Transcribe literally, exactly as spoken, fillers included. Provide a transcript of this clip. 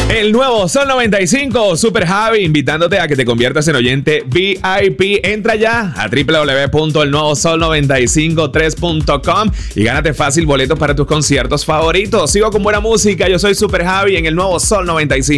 El nuevo Sol noventa y cinco, Super Javi, invitándote a que te conviertas en oyente V I P. Entra ya a doble u doble u doble u punto el nuevo sol noventa y cinco tres punto com y gánate fácil boletos para tus conciertos favoritos. Sigo con buena música, yo soy Super Javi en el nuevo Sol noventa y cinco.